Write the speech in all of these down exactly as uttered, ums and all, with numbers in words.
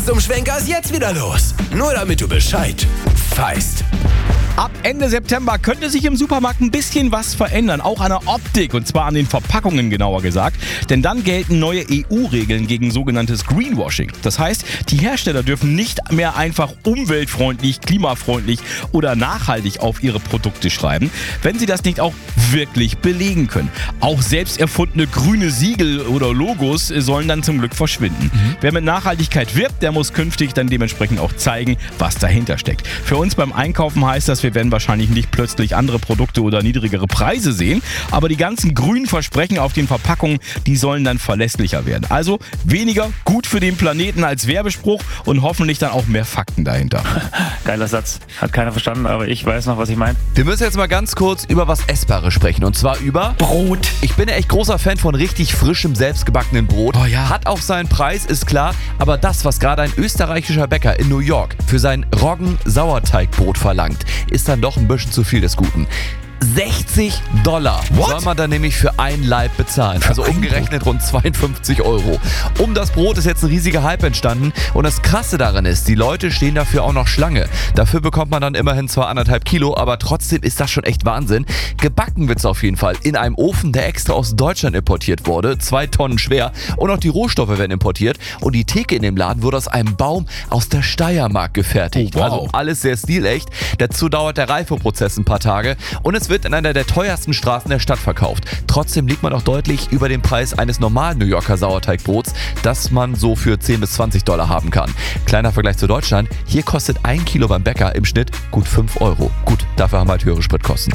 Zum Schwenker ist jetzt wieder los. Nur damit du Bescheid weißt. Ab Ende September könnte sich im Supermarkt ein bisschen was verändern, auch an der Optik, und zwar an den Verpackungen genauer gesagt. Denn dann gelten neue E U-Regeln gegen sogenanntes Greenwashing. Das heißt, die Hersteller dürfen nicht mehr einfach umweltfreundlich, klimafreundlich oder nachhaltig auf ihre Produkte schreiben, wenn sie das nicht auch wirklich belegen können. Auch selbst erfundene grüne Siegel oder Logos sollen dann zum Glück verschwinden. Mhm. Wer mit Nachhaltigkeit wirbt, der muss künftig dann dementsprechend auch zeigen, was dahinter steckt. Für uns beim Einkaufen heißt das, wir werden wahrscheinlich nicht plötzlich andere Produkte oder niedrigere Preise sehen, aber die ganzen grünen Versprechen auf den Verpackungen, die sollen dann verlässlicher werden. Also weniger gut für den Planeten als Werbespruch und hoffentlich dann auch mehr Fakten dahinter. Geiler Satz. Hat keiner verstanden, aber ich weiß noch, was ich meine. Wir müssen jetzt mal ganz kurz über was Essbares sprechen, und zwar über Brot. Ich bin ja echt großer Fan von richtig frischem, selbstgebackenen Brot. Oh ja. Hat auch seinen Preis, ist klar, aber das, was gerade ein österreichischer Bäcker in New York für sein Roggen-Sauerteigbrot verlangt, ist dann doch ein bisschen zu viel des Guten. sechzig Dollar What? soll man dann nämlich für ein Laib bezahlen. Also umgerechnet rund zweiundfünfzig Euro. Um das Brot ist jetzt ein riesiger Hype entstanden. Und das Krasse daran ist, die Leute stehen dafür auch noch Schlange. Dafür bekommt man dann immerhin zwar anderthalb Kilo, aber trotzdem ist das schon echt Wahnsinn. Gebacken wird es auf jeden Fall in einem Ofen, der extra aus Deutschland importiert wurde. Zwei Tonnen schwer. Und auch die Rohstoffe werden importiert. Und die Theke in dem Laden wurde aus einem Baum aus der Steiermark gefertigt. Oh, wow. Also alles sehr stilecht. Dazu dauert der Reifeprozess ein paar Tage. Und es wird in einer der teuersten Straßen der Stadt verkauft. Trotzdem liegt man auch deutlich über dem Preis eines normalen New Yorker Sauerteigbrots, das man so für zehn bis zwanzig Dollar haben kann. Kleiner Vergleich zu Deutschland, hier kostet ein Kilo beim Bäcker im Schnitt gut fünf Euro. Gut, dafür haben wir halt höhere Spritkosten.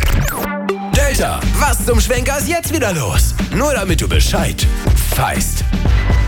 Delta, was zum Schwenker ist jetzt wieder los? Nur damit du Bescheid weißt.